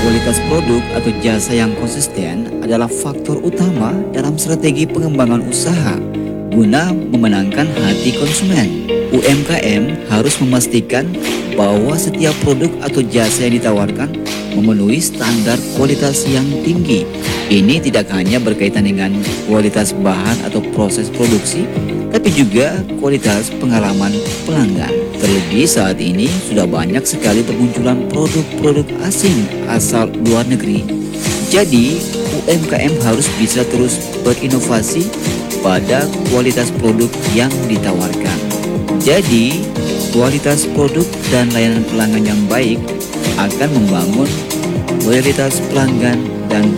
Kualitas produk atau jasa yang konsisten adalah faktor utama dalam strategi pengembangan usaha guna memenangkan hati konsumen. UMKM harus memastikan bahwa setiap produk atau jasa yang ditawarkan memenuhi standar kualitas yang tinggi. Ini tidak hanya berkaitan dengan kualitas bahan atau proses produksi, tapi juga kualitas pengalaman pelanggan. Terlebih saat ini sudah banyak sekali bermunculan produk-produk asing asal luar negeri. Jadi, UMKM harus bisa terus berinovasi pada kualitas produk yang ditawarkan. Jadi, kualitas produk dan layanan pelanggan yang baik akan membangun loyalitas pelanggan